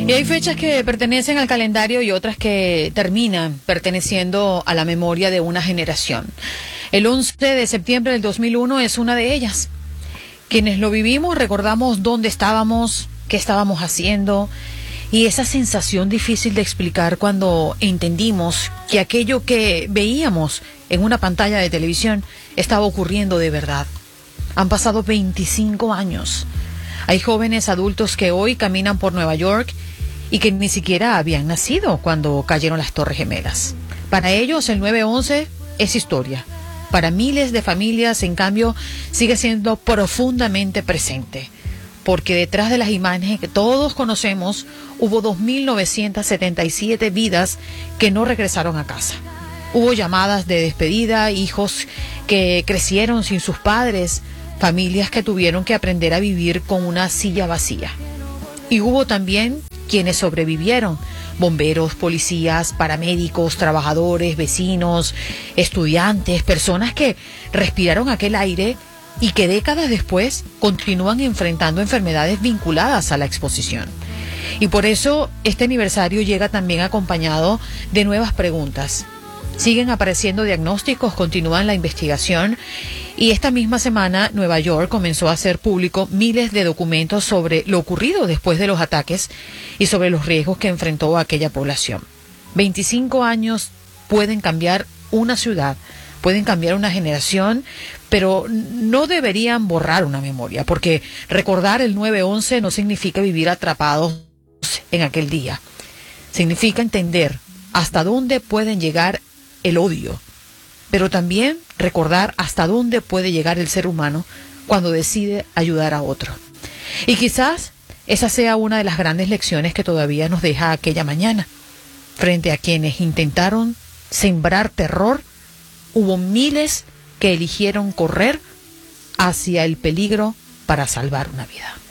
Y hay fechas que pertenecen al calendario y otras que terminan perteneciendo a la memoria de una generación. El 11 de septiembre del 2001 es una de ellas. Quienes lo vivimos recordamos dónde estábamos, qué estábamos haciendo y esa sensación difícil de explicar cuando entendimos que aquello que veíamos en una pantalla de televisión estaba ocurriendo de verdad. Han pasado 25 años. Hay jóvenes adultos que hoy caminan por Nueva York y que ni siquiera habían nacido cuando cayeron las Torres Gemelas. Para ellos el 9/11 es historia. Para miles de familias, en cambio, sigue siendo profundamente presente. Porque detrás de las imágenes que todos conocemos, hubo 2.977 vidas que no regresaron a casa. Hubo llamadas de despedida, hijos que crecieron sin sus padres, familias que tuvieron que aprender a vivir con una silla vacía. Y hubo también quienes sobrevivieron: bomberos, policías, paramédicos, trabajadores, vecinos, estudiantes, personas que respiraron aquel aire y que décadas después continúan enfrentando enfermedades vinculadas a la exposición. Y por eso este aniversario llega también acompañado de nuevas preguntas. Siguen apareciendo diagnósticos, continúan la investigación y esta misma semana Nueva York comenzó a hacer público miles de documentos sobre lo ocurrido después de los ataques y sobre los riesgos que enfrentó aquella población. 25 años pueden cambiar una ciudad, pueden cambiar una generación, pero no deberían borrar una memoria, porque recordar el 9/11 no significa vivir atrapados en aquel día. Significa entender hasta dónde pueden llegar el odio, pero también recordar hasta dónde puede llegar el ser humano cuando decide ayudar a otro. Y quizás esa sea una de las grandes lecciones que todavía nos deja aquella mañana. Frente a quienes intentaron sembrar terror, hubo miles que eligieron correr hacia el peligro para salvar una vida.